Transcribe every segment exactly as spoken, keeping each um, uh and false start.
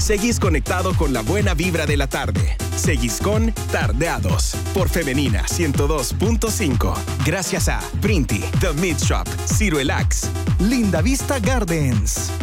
seguís conectado con la buena vibra de la tarde. Seguís con Tardeados por Femenina ciento dos punto cinco. Gracias a Printy, The Meat Shop, Ciruelax, Linda Vista Gardens.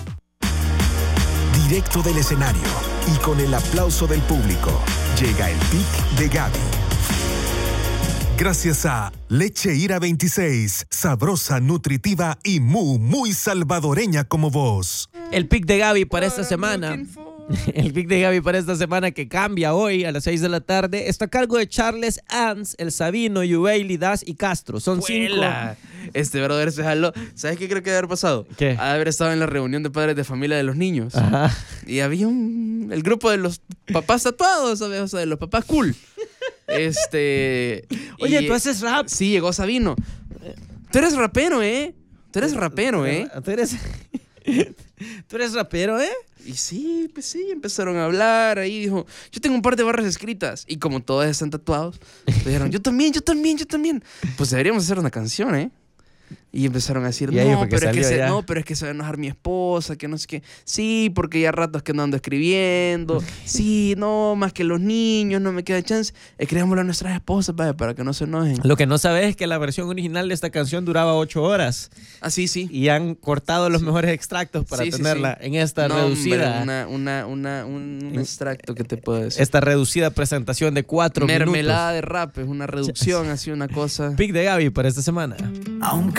Directo del escenario y con el aplauso del público, llega el pick de Gaby. Gracias a Leche Ira veintiséis, sabrosa, nutritiva y muy, muy salvadoreña como vos. El pick de Gaby para esta semana. El pick de Gaby para esta semana, que cambia hoy a las seis de la tarde, está a cargo de Charles Ans, El Sabino, Yubeili, Das y Castro. Son Puela. cinco. Este brother se jaló. ¿Sabes qué creo que debe haber pasado? ¿Qué? Haber estado en la reunión de padres de familia de los niños. Ajá. Y había un... el grupo de los papás tatuados, ¿sabes? O sea, de los papás cool. Este... Oye, y, ¿tú haces rap? Sí, llegó Sabino. Tú eres rapero, ¿eh? Tú eres rapero, ¿eh? Tú eres... Tú eres rapero, ¿eh? Y sí, pues sí, empezaron a hablar ahí, dijo, yo tengo un par de barras escritas. Y como todos están tatuados, dijeron, yo también, yo también, yo también. Pues deberíamos hacer una canción, ¿eh? Y empezaron a decir, Y ahí no fue que pero, es que salió se, ya. no, pero es que se va a enojar mi esposa, que no sé qué. Sí, porque ya ratos que no ando escribiendo. Sí, no, más que los niños, no me queda chance. Escribámoslo a nuestras esposas, vaya, para que no se enojen. Lo que no sabes es que la versión original de esta canción duraba ocho horas. Ah, sí, sí. Y han cortado los mejores extractos para Sí, sí, tenerla sí. en esta No, reducida. hombre, una, una, una, un, un extracto que te puedo decir. Esta reducida presentación de cuatro Mermelada minutos. de rap, es una reducción, así una cosa. Pick de Gaby para esta semana. Aunque